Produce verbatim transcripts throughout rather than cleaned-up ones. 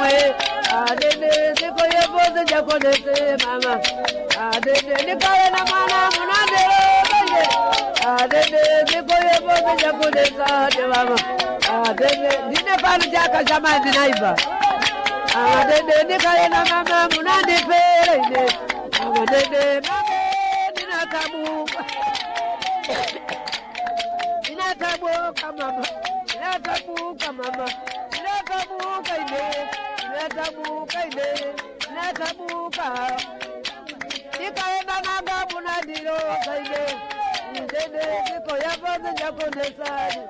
imwe adede ziko yepoze jakodese mama adede nikawe na mwana munandero bende adede ziko yepoze jakodesa de mama adede dine panu jaka jamani naiba adede nikawe na mama munandipere ine adede mama ninakabuka ninakabuka mama ninakabuka mama ninakabuka ine ninakabuka ine ninakabuka nikaenda nanga munadiro kaide ndede ziko yapoze jakodesani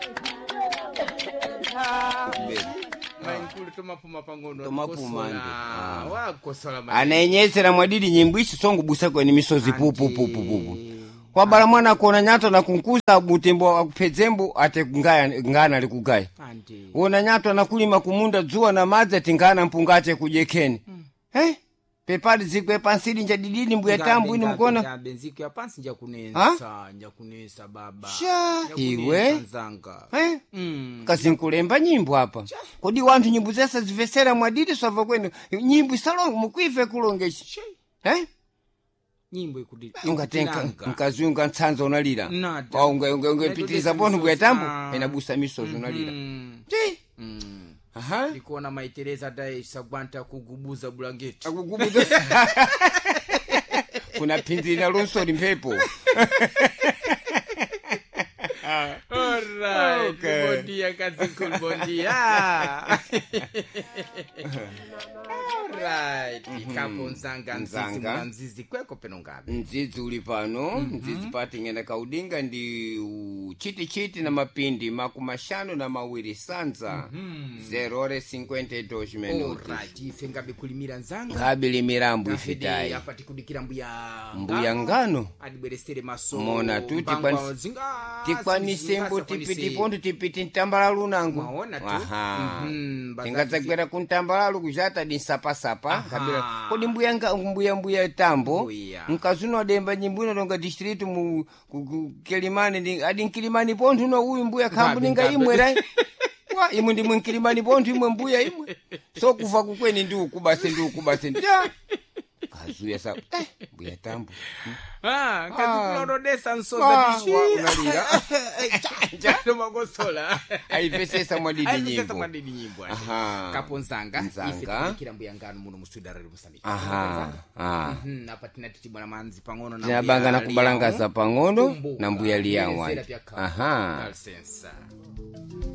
Mainkulu tomapuma pangono tomapuma ndi wakosola anayenyesera mwadidi nyimbo isi songo busako ni misozi pupu pupu pupu kwa bala mwana kona nyato na kunkuza butembo akupezembo ate ngaya ngana likugaya andi wona nyato anakulima kumunda zuwa na madzi atingana mpungate kujekeni mm. eh pepali zikwe pansidi njadidini mbuya tambu ini mkona benziko ya pansi nja kunesa nja kunesa baba sha iwe nzanga eh mm. kazinkulemba nyimbo hapa kodi wantu nyimbo zesa zivesera mwadidi sova kwenu nyimbo salongo mukwife kulongesha eh nyimbo ikudi ungatenka nkazunga ntsanza unalira wa unge unge unge pitiriza bonu mbuya tambu enabusa misozi unalira ti mm. aha Nikuona Maitereza dai sagwanta kugubuza bulangeti akugubuza kuna pinzi na lonsori mpepo alright okay. Bondia kazikul bondia alright ikapo nzanga nzanga nzizi kweko peno ngabe nzizi uli pano mm -hmm. Nzizi pati ngenda kaudinga ndi uh, chiti chiti na mapindi makumashano na mawiri sanza mm -hmm. zero ore cinquenta dos minutos alright ife ngabe kulimira nzanga ngabe limirambu ifitai hapa tikudikira mbuya mbuya ngano adibweresere maso mona tu tikwanisembo tipiti pondu tipiti ntambala lunangu maona tu aha mm -hmm. tingazakwera kuntambala lukujata dinsapa sapa kabila kodi mbuya nga mbuya mbuya tambo nkazuno demba nyimbuno longa district mu Kilimani ndi adi Kilimani pondu no uyu mbuya kambu ninga imwe rai wa imwe ndi mwikilimani pondu imwe mbuya imwe so kuva kukweni ndi ukubase ndi ukubase ndi kazuya sa eh mbuya tambo ah kazikulodesa nsoza dishi unalira njalo magosola aipesesa mwadidi nyimbo aipesesa mwadidi nyimbo aha kaponzanga nzanga ikira mbuya ngano muno musudara ri musambiki aha ah mhm apa tinati bwana manzi pangono na tinabanga na kubalangaza pangono na mbuya liyawa aha dalsensa